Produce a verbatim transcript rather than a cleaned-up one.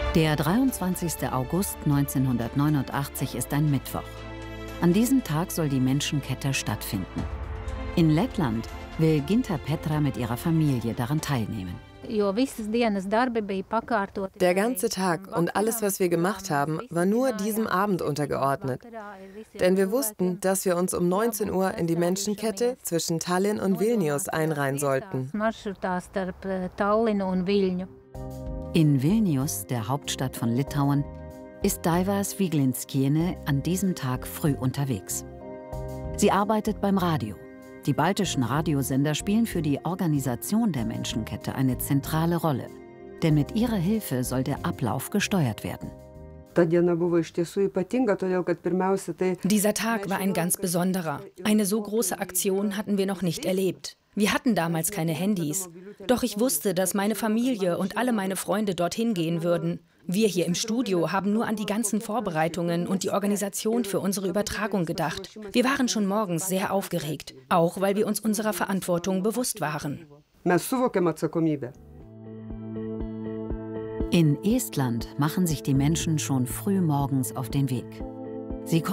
Der dreiundzwanzigste August neunzehnhundertneunundachtzig ist ein Mittwoch. An diesem Tag soll die Menschenkette stattfinden. In Lettland will Ginta Petra mit ihrer Familie daran teilnehmen. Der ganze Tag und alles, was wir gemacht haben, war nur diesem Abend untergeordnet. Denn wir wussten, dass wir uns um neunzehn Uhr in die Menschenkette zwischen Tallinn und Vilnius einreihen sollten. In Vilnius, der Hauptstadt von Litauen, ist Daiva Sviglinskiene an diesem Tag früh unterwegs. Sie arbeitet beim Radio. Die baltischen Radiosender spielen für die Organisation der Menschenkette eine zentrale Rolle. Denn mit ihrer Hilfe soll der Ablauf gesteuert werden. Dieser Tag war ein ganz besonderer. Eine so große Aktion hatten wir noch nicht erlebt. Wir hatten damals keine Handys. Doch ich wusste, dass meine Familie und alle meine Freunde dorthin gehen würden. Wir hier im Studio haben nur an die ganzen Vorbereitungen und die Organisation für unsere Übertragung gedacht. Wir waren schon morgens sehr aufgeregt, auch weil wir uns unserer Verantwortung bewusst waren. In Estland machen sich die Menschen schon früh morgens auf den Weg. Sie